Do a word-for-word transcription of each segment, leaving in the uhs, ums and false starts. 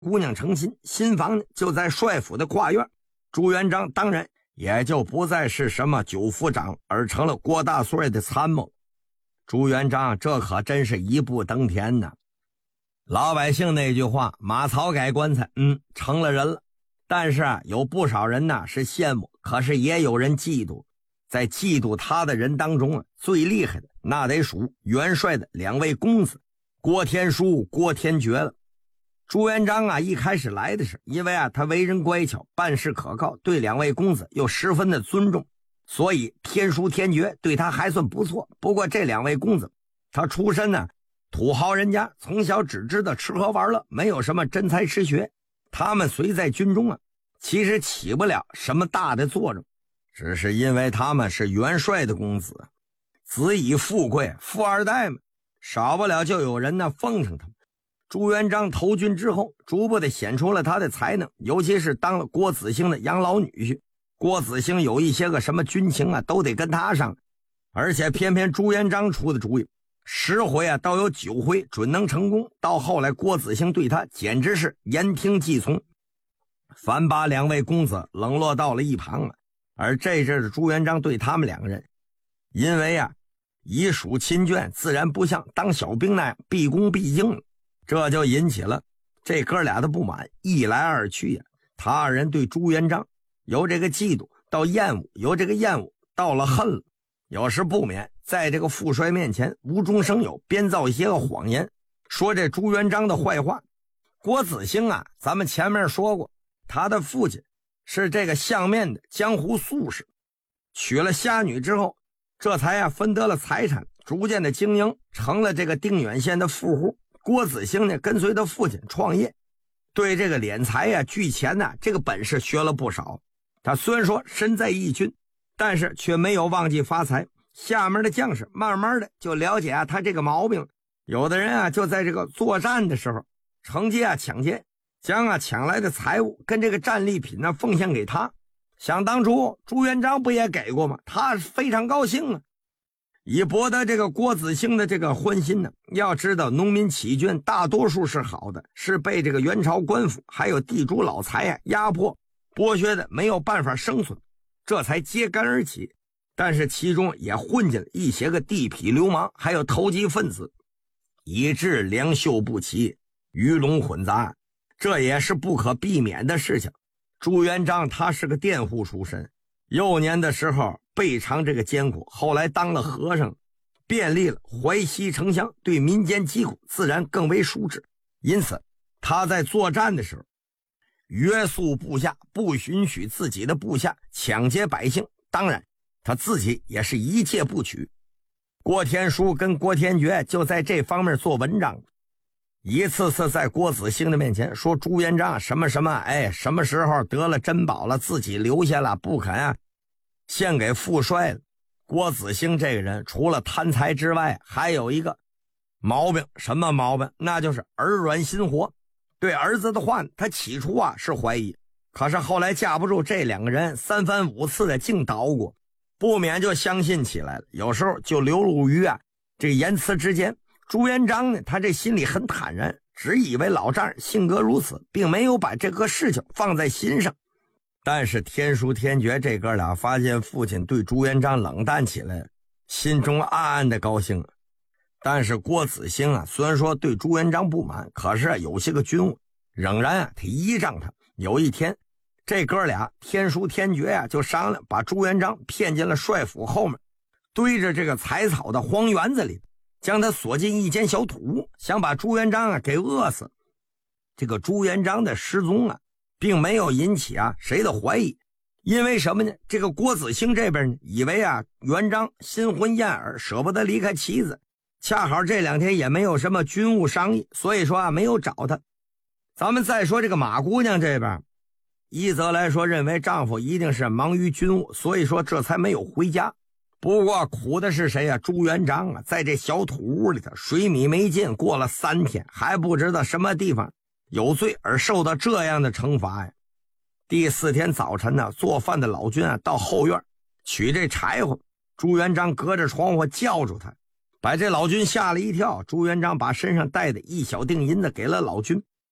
姑娘成亲，新房呢就在帅府的跨院。朱元璋当然也就不再是什么九府长，而成了郭大帅的参谋。朱元璋这可真是一步登天呐！老百姓那句话，马槽改棺材，嗯，成了人了。但是啊，有不少人呢是羡慕，可是也有人嫉妒。在嫉妒他的人当中啊，最厉害的那得数元帅的两位公子郭天书、郭天觉了。朱元璋啊，一开始来的是因为啊，他为人乖巧，办事可靠，对两位公子又十分的尊重，所以天书、天觉对他还算不错。不过这两位公子，他出身呢土豪人家，从小只知道吃喝玩乐，没有什么真才实学。他们虽在军中啊，其实起不了什么大的作用，只是因为他们是元帅的公子，子以富贵，富二代嘛，少不了就有人呢奉承他们。朱元璋投军之后，逐步的显出了他的才能，尤其是当了郭子兴的养老女婿。郭子兴有一些个什么军情啊，都得跟他上，而且偏偏朱元璋出的主意，十回啊，倒有九回准能成功。到后来，郭子兴对他简直是言听计从，反把两位公子冷落到了一旁啊。而这阵子朱元璋对他们两个人，因为啊以属亲眷，自然不像当小兵那样毕恭毕敬了，这就引起了这哥俩的不满。一来二去啊，他二人对朱元璋由这个嫉妒到厌恶，由这个厌恶到了恨了。有时不免在这个父帅面前无中生有，编造一些个谎言，说这朱元璋的坏话。郭子兴啊，咱们前面说过，他的父亲是这个相面的江湖术士，娶了侠女之后，这才啊分得了财产，逐渐的经营，成了这个定远县的富户。郭子兴呢，跟随他父亲创业，对这个敛财呀、聚钱呐、啊，这个本事学了不少。他虽然说身在义军，但是却没有忘记发财。下面的将士慢慢的就了解啊他这个毛病，有的人啊就在这个作战的时候乘机啊抢劫，将啊抢来的财物跟这个战利品呢奉献给他。想当初朱元璋不也给过吗？他非常高兴啊，以博得这个郭子兴的这个欢心呢。要知道农民起军大多数是好的，是被这个元朝官府还有地主老财啊压迫剥削的没有办法生存，这才揭竿而起。但是其中也混进了一些个地痞流氓还有投机分子，以致良莠不齐，鱼龙混杂，这也是不可避免的事情。朱元璋他是个佃户出身，幼年的时候备尝这个艰苦，后来当了和尚，便利了淮西城乡，对民间疾苦自然更为熟知。因此他在作战的时候约束部下，不允许自己的部下抢劫百姓，当然他自己也是一切不取。郭天书跟郭天觉就在这方面做文章，一次次在郭子兴的面前说朱元璋什么什么，哎，什么时候得了珍宝了，自己留下了不肯啊献给父帅了。郭子兴这个人除了贪财之外，还有一个毛病，什么毛病？那就是儿软心活。对儿子的话他起初啊是怀疑，可是后来架不住这两个人三番五次的净捣鼓，不免就相信起来了。有时候就流露于啊这个言辞之间。朱元璋呢，他这心里很坦然，只以为老丈人性格如此，并没有把这个事情放在心上。但是天书天觉这哥俩发现父亲对朱元璋冷淡起来，心中暗暗的高兴。但是郭子兴啊，虽然说对朱元璋不满，可是、啊、有些个军务仍然啊他依仗他。有一天这哥俩天书天觉啊就商量，把朱元璋骗进了帅府后面堆着这个柴草的荒园子里，将他锁进一间小土屋，想把朱元璋啊给饿死。这个朱元璋的失踪啊并没有引起啊谁的怀疑，因为什么呢？这个郭子兴这边呢以为啊元璋新婚燕尔，舍不得离开妻子，恰好这两天也没有什么军务商议，所以说啊没有找他。咱们再说这个马姑娘这边，一则来说认为丈夫一定是忙于军务，所以说这才没有回家。不过苦的是谁啊？朱元璋啊，在这小土屋里头水米没进，过了三天还不知道什么地方有罪而受到这样的惩罚呀。第四天早晨呢，做饭的老君啊到后院取这柴火，朱元璋隔着窗户叫住他，把这老君吓了一跳。朱元璋把身上带的一小锭银子给了老君，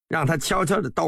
让他悄悄地到